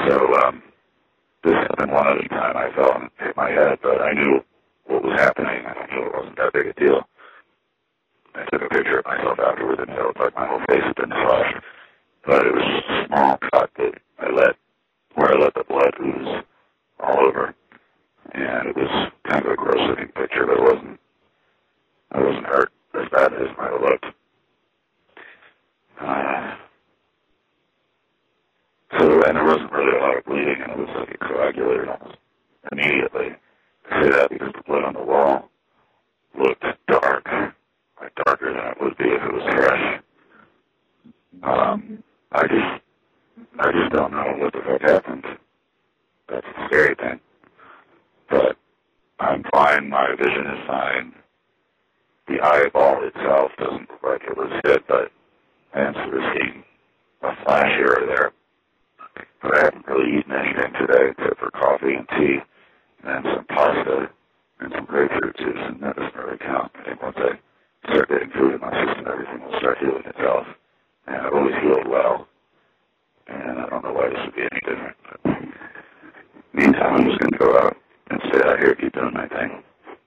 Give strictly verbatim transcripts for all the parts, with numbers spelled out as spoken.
So um, this happened one other time. I fell and hit my head, but I knew what was happening. I knew it wasn't that big a deal. I took a picture of myself afterwards, and it looked like my whole face had been slashed. But it was just a small cut that I let, where I let the blood ooze all over. And it was kind of a gross-looking picture, but it wasn't, I wasn't hurt as bad as it might have looked. Uh, so, and there wasn't really a lot of bleeding, and it was like it coagulated almost immediately. I say that because the blood on the wall looked dark, like darker than it would be if it was fresh. Um, I just, I just don't know what the fuck happened. That's the scary thing. But I'm fine. My vision is fine. The eyeball itself doesn't look like it was hit, but I am sort of seeing a flash here or there. But I haven't really eaten anything today except for coffee and tea and some pasta and some grapefruit juice, and that doesn't really count. I think once I start getting food in my system, everything will start healing itself. And I've always healed well, and I don't know why this would be any different. But meantime, I'm just going to go out and stay out here, keep doing my thing.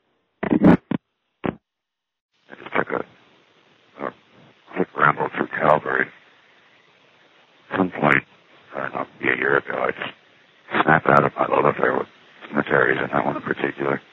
I just took a, a quick ramble through Calvary. At some point, I don't know, maybe a year ago, I just snapped out of my love affair with cemeteries, and that one in particular.